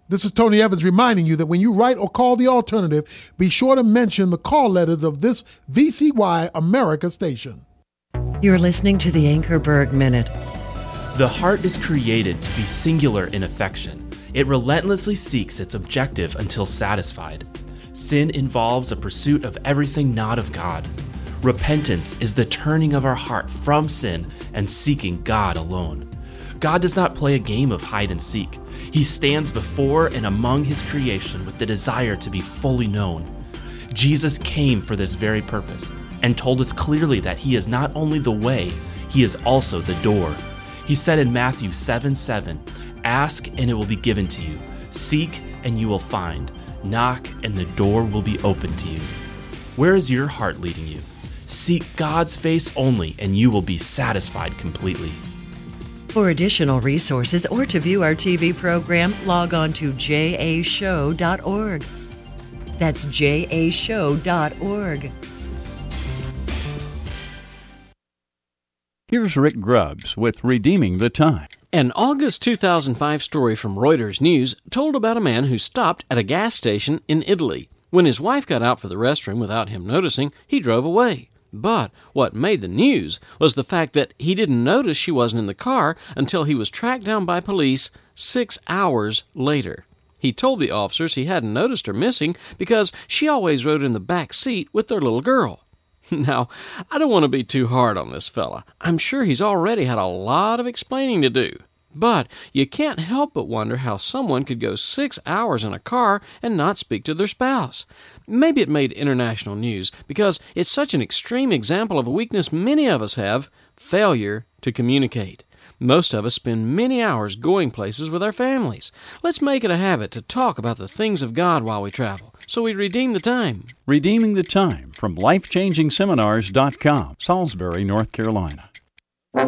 This is Tony Evans reminding you that when you write or call the alternative, be sure to mention the call letters of this VCY America station. You're listening to the Anchorberg Minute. The heart is created to be singular in affection. It relentlessly seeks its objective until satisfied. Sin involves a pursuit of everything not of God. Repentance is the turning of our heart from sin and seeking God alone. God does not play a game of hide and seek. He stands before and among his creation with the desire to be fully known. Jesus came for this very purpose and told us clearly that he is not only the way, he is also the door. He said in Matthew 7:7, "Ask and it will be given to you. Seek and you will find. Knock and the door will be open to you." Where is your heart leading you? Seek God's face only and you will be satisfied completely. For additional resources or to view our TV program, log on to jashow.org. That's jashow.org. Here's Rick Grubbs with Redeeming the Time. An August 2005 story from Reuters News told about a man who stopped at a gas station in Italy. When his wife got out for the restroom without him noticing, he drove away. But what made the news was the fact that he didn't notice she wasn't in the car until he was tracked down by police 6 hours later. He told the officers he hadn't noticed her missing because she always rode in the back seat with their little girl. Now, I don't want to be too hard on this fella. I'm sure he's already had a lot of explaining to do. But you can't help but wonder how someone could go 6 hours in a car and not speak to their spouse. Maybe it made international news because it's such an extreme example of a weakness many of us have, failure to communicate. Most of us spend many hours going places with our families. Let's make it a habit to talk about the things of God while we travel, so we redeem the time. Redeeming the Time from LifechangingSeminars.com, Salisbury, North Carolina.